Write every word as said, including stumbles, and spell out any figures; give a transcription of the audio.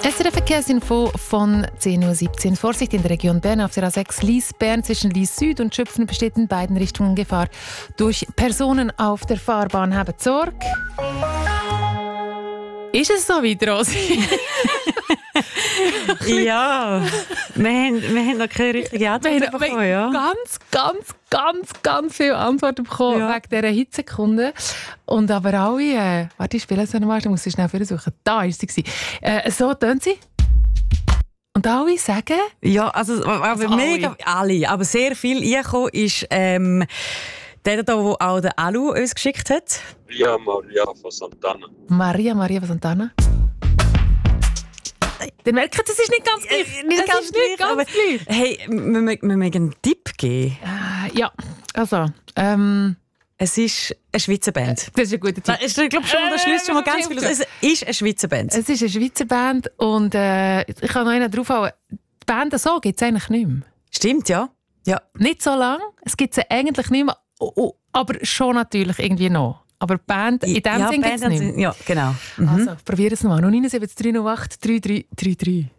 S R F Verkehrsinfo von zehn Uhr siebzehn. Vorsicht in der Region Bern auf der A sechs Lies-Bern zwischen Lies Süd und Schöpfen besteht in beiden Richtungen Gefahr durch Personen auf der Fahrbahn. Haben Sorge. Ist es so weit, Rosi? Ja, wir haben, wir haben noch keine richtige Antwort wir haben, bekommen. Wir ja. haben ganz, ganz, ganz, ganz viele Antworten bekommen Ja. wegen dieser Hitzekunde. Und aber alle, äh, warte, ich spiele sie nochmal, ich muss sie schnell versuchen. Da war sie. Äh, so tönt sie. Und alle sagen... Ja, also, aber Also mega, alle, aber sehr viel eingekommen ist ähm, der, der auch der Alu uns geschickt hat. Maria Maria von Santana. Maria Maria von Santana. Ihr merkt, es ist nicht ganz gleich. Äh, nicht es ganz ist nicht gleich, ganz aber- gleich. Hey, wir, wir, wir mögen einen Tipp geben. Äh, ja, also, ähm, Es ist eine Schweizer Band. das ist ein guter Tipp. Das ist, ich glaube schon, das schließt schon mal ganz viel aus. Es ist eine Schweizer Band. Es ist eine Schweizer Band und äh, ich kann noch einen draufhauen. Die Band so gibt es eigentlich nicht mehr. Stimmt, ja. Ja. Nicht so lange, es gibt sie eigentlich nicht mehr, oh, oh, aber schon natürlich irgendwie noch. Aber die Band, in dem ja, Sinn gibt es Band nicht mehr. Ja, genau. Mhm. Also, probier es nochmal. null neun sieben drei null acht drei drei drei drei.